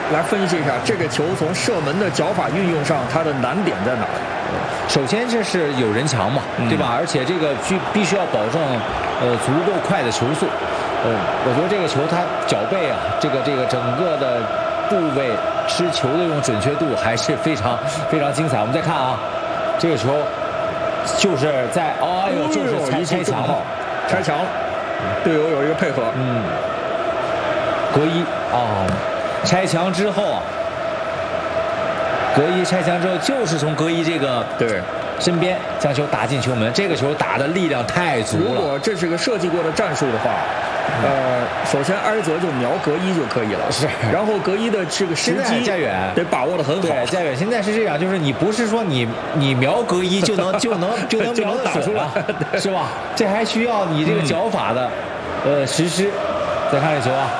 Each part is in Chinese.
来分析一下这个球从射门的脚法运用上，它的难点在哪儿？ 首先这是有人墙嘛，对吧？而且这个必须要保证足够快的球速。我觉得这个球它脚背啊，这个整个的部位吃球的这种准确度还是非常非常精彩。我们再看啊，这个球就是在就是拆墙了， 拆墙，队友有一个配合， 格一啊，拆墙之后啊。格一拆墙之后，就是从格一这个身边将球打进球门，这个球打的力量太足了。 如果这是个设计过的战术的话，首先埃泽就瞄格一就可以了， 是。 然后格一的这个时机， 佳远得把握的很好。 对，佳远现在是这样，就是你不是说你瞄格一就能瞄打出来，是吧？这还需要你这个脚法的实施。再看这球啊。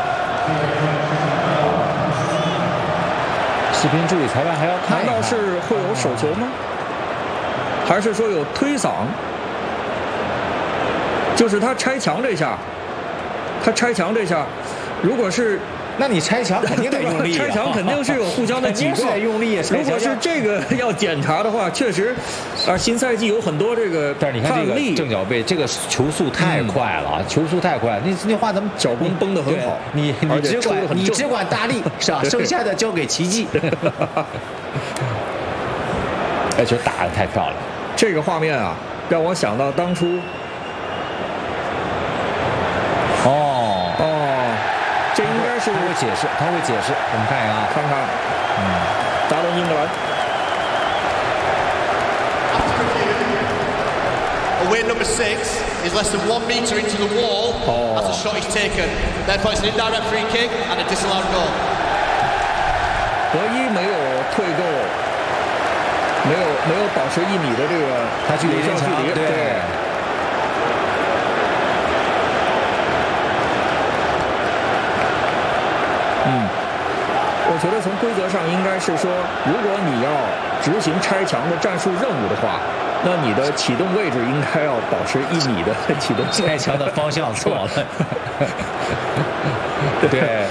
视频助理裁判还要看一看， 难道是会有手球吗？还是说有推搡？就是他拆墙这下，如果是， 那你拆墙肯定得用力， 拆墙肯定是有互相的挤撞， 用力。 如果是这个要检查的话，确实，新赛季有很多这个， 但是你看这个正脚背，这个球速太快了，球速太快，那话咱们脚弓绷得很好， 你只管大力是吧？剩下的交给奇迹。这球打得太漂亮， 这个画面啊，让我想到当初。这应该是他会解释，我们看一下， 看，达伦英格兰。 Away number 6 is less than 1 meter into the wall. That's a shot he's taken. Therefore, it's an indirect free kick and a disallowed goal. 格一没有退够，没有保持1米的这个他距离， 对。我觉得从规则上应该是说，如果你要执行拆墙的战术任务的话，那你的启动位置应该要保持1米的启动。 拆墙的方向错了。对，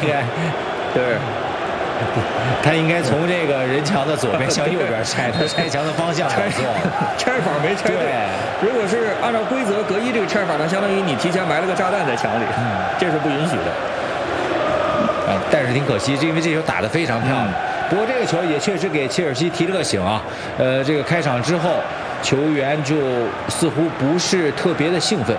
他应该从这个人墙的左边向右边拆，他拆墙的方向错了， 拆法没拆对。如果是按照规则，格一这个拆法呢，相当于你提前埋了个炸弹在墙里，这是不允许的。 但是挺可惜，因为这球打得非常漂亮。不过这个球也确实给切尔西提了个醒啊。这个开场之后，球员就似乎不是特别的兴奋，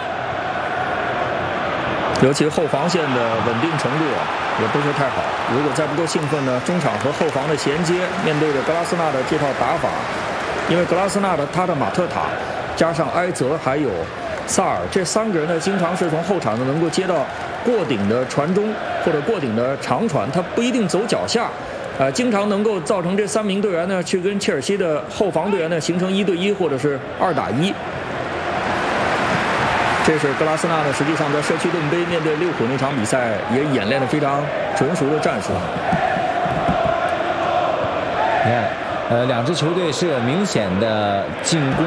尤其后防线的稳定程度也不是太好。如果再不够兴奋呢，中场和后防的衔接，面对着格拉斯纳的这套打法，因为格拉斯纳的他的马特塔，加上埃泽还有萨尔这3个人呢，经常是从后场能够接到过顶的传中或者过顶的长传，他不一定走脚下，经常能够造成这3名队员呢去跟切尔西的后防队员呢形成1对1或者是2打1。这是格拉斯纳呢，实际上在社区盾杯面对利物浦那场比赛也演练的非常纯熟的战术。 你看，两支球队是有明显的进攻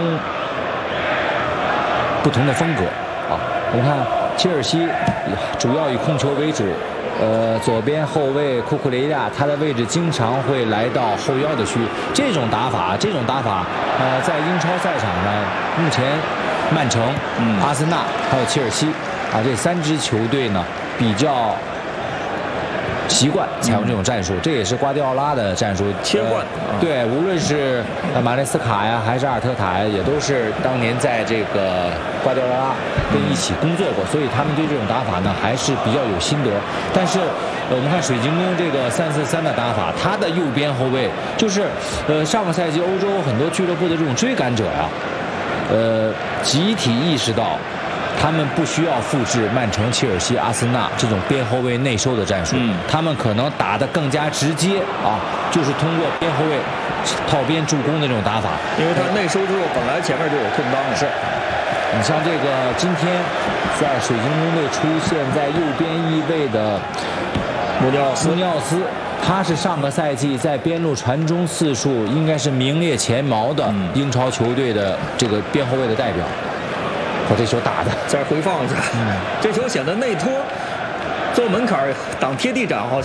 不同的风格啊。我们看切尔西主要以控球为主，左边后卫库库雷亚他的位置经常会来到后腰的区域。这种打法，在英超赛场呢，目前曼城、阿森纳还有切尔西啊这3支球队呢比较习惯采用这种战术，这也是瓜迪奥拉的战术切换。 对，无论是马内斯卡呀，还是阿尔特塔呀，也都是当年在这个瓜迪奥拉跟一起工作过，所以他们对这种打法呢还是比较有心得。但是我们看水晶宫这个3-4-3的打法，他的右边后卫就是上个赛季欧洲很多俱乐部的这种追赶者呀，集体意识到他们不需要复制曼城、切尔西、阿森纳这种边后卫内收的战术，他们可能打得更加直接啊，就是通过边后卫套边助攻的这种打法。 因为他内收之后本来前面就有空当的。 是，你像这个今天在水晶宫队出现在右边翼位的穆尼奥斯， 他是上个赛季在边路传中次数应该是名列前茅的英超球队的这个边后卫的代表。这球打的， 再回放一下，这球显得内托做门槛挡贴地斩好像。